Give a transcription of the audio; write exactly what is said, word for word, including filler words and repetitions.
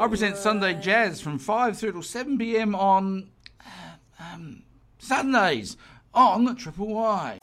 I present Sunday Jazz from five through till seven p m on uh, um, Sundays on Triple Y.